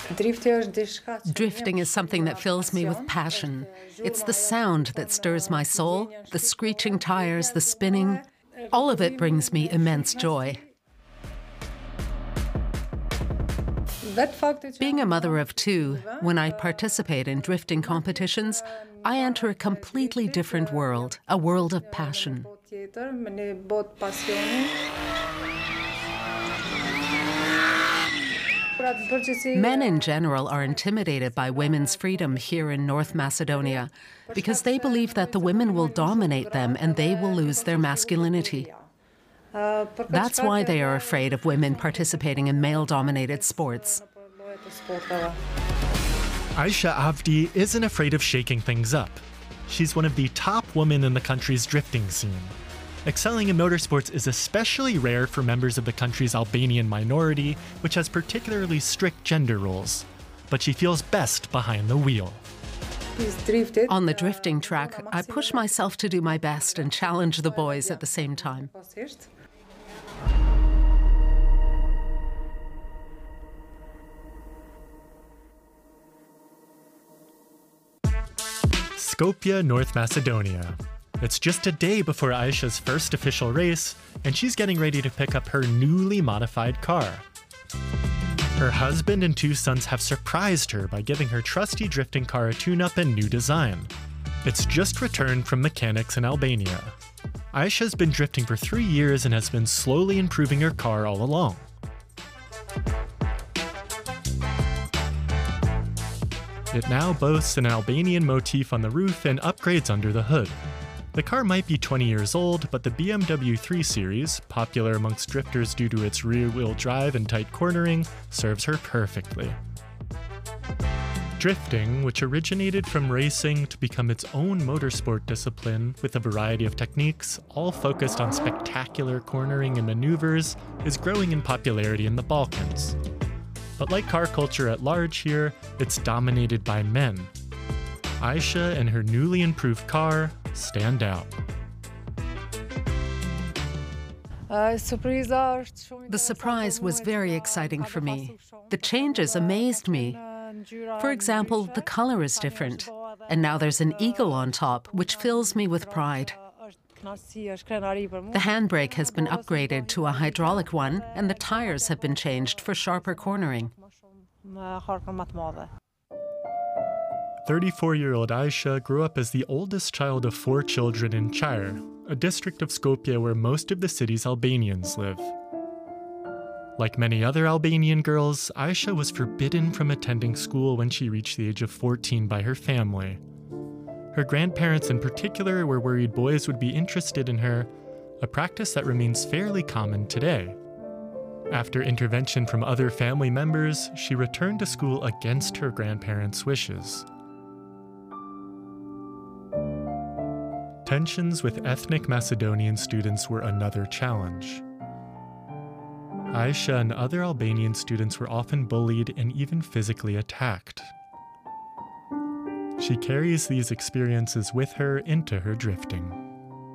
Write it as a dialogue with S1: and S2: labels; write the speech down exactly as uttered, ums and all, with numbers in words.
S1: Drifting is something that fills me with passion. It's the sound that stirs my soul, the screeching tires, the spinning. All of it brings me immense joy. Being a mother of two, when I participate in drifting competitions, I enter a completely different world, a world of passion. Men in general are intimidated by women's freedom here in North Macedonia because they believe that the women will dominate them and they will lose their masculinity. That's why they are afraid of women participating in male-dominated sports.
S2: Aisha Avdi isn't afraid of shaking things up. She's one of the top women in the country's drifting scene. Excelling in motorsports is especially rare for members of the country's Albanian minority, which has particularly strict gender roles. But she feels best behind the wheel.
S1: On the drifting track, I push myself to do my best and challenge the boys at the same time.
S2: Skopje, North Macedonia. It's just a day before Aisha's first official race, and she's getting ready to pick up her newly modified car. Her husband and two sons have surprised her by giving her trusty drifting car a tune-up and new design. It's just returned from mechanics in Albania. Aisha's been drifting for three years and has been slowly improving her car all along. It now boasts an Albanian motif on the roof and upgrades under the hood. The car might be twenty years old, but the B M W three Series, popular amongst drifters due to its rear-wheel drive and tight cornering, serves her perfectly. Drifting, which originated from racing to become its own motorsport discipline with a variety of techniques, all focused on spectacular cornering and maneuvers, is growing in popularity in the Balkans. But like car culture at large here, it's dominated by men. Aisha and her newly improved car stand out.
S1: The surprise was very exciting for me. The changes amazed me. For example, the color is different, and now there's an eagle on top, which fills me with pride. The handbrake has been upgraded to a hydraulic one, and the tires have been changed for sharper cornering.
S2: thirty-four-year-old Aisha grew up as the oldest child of four children in Chire, a district of Skopje where most of the city's Albanians live. Like many other Albanian girls, Aisha was forbidden from attending school when she reached the age of fourteen by her family. Her grandparents in particular were worried boys would be interested in her, a practice that remains fairly common today. After intervention from other family members, she returned to school against her grandparents' wishes. Tensions with ethnic Macedonian students were another challenge. Aisha and other Albanian students were often bullied and even physically attacked. She carries these experiences with her into her drifting.